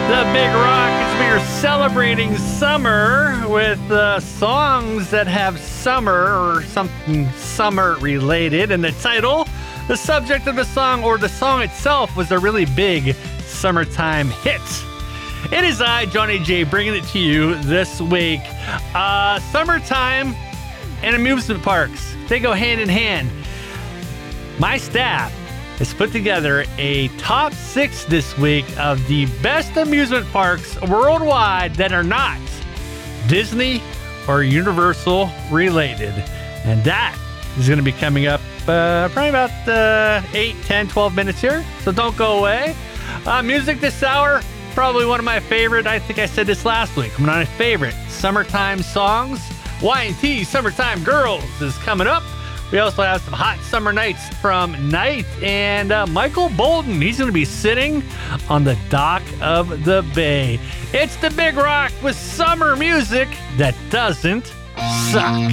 The Big Rock as we are celebrating summer with songs that have summer or something summer related. And the title, the subject of the song, or the song itself was a really big summertime hit. It is I, Johnny J, bringing it to you this week. Summertime and amusement parks, they go hand in hand. My staff has put together a top 6 this week of the best amusement parks worldwide that are not Disney or Universal related. And that is going to be coming up probably about 8, 10, 12 minutes here. So don't go away. Music this hour, probably one of my favorite. I think I said this last week. One of my favorite summertime songs. Y&T Summertime Girls is coming up. We also have some hot summer nights from Night and Michael Bolton. He's going to be sitting on the dock of the bay. It's the Big Rock with summer music that doesn't suck.